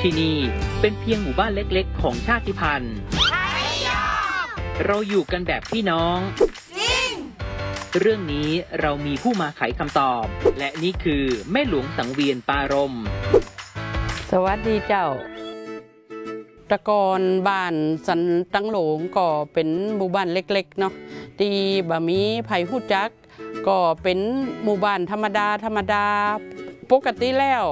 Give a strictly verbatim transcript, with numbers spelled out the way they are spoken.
ที่นี่เป็นเพียงหมู่บ้านเล็กๆของชาติพันธุ์เราอยู่กันแบบพี่น้องจริงเรื่องนี้เรามีผู้มาไขคำตอบและนี่คือแม่หลวงสังเวียนปารมสวัสดีเจ้าตะกอนบ้านสันตังหลงก็เป็นหมู่บ้านเล็กๆเนาะที่บะมีไผ่หู้จักก็เป็นหมู่บ้านธรรมดาธรรมดาปกติแล้ว